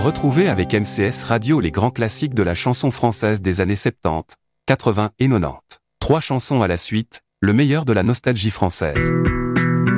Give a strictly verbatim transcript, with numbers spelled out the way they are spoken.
retrouver avec M C S Radio les grands classiques de la chanson française des années soixante-dix, quatre-vingts et quatre-vingt-dix. Trois chansons à la suite, le meilleur de la nostalgie française.